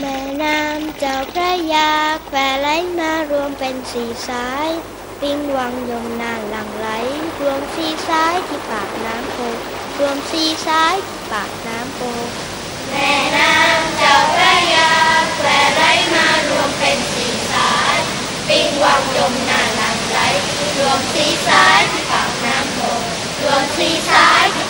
แม่น้ำเจ้าพระยาแควไหลมารวมเป็นสี่สายปิงวังยมนาหลั่งไหลรวมสี่สายที่ปากน้ำโพรวมสี่สายที่ปากน้ำโพแม่น้ำเจ้าพระยาแควไหลมารวมเป็นสี่สายปิงวังยมนาหลั่งไหลรวมสี่สายที่ปากน้ำโพรวมสี่สายที่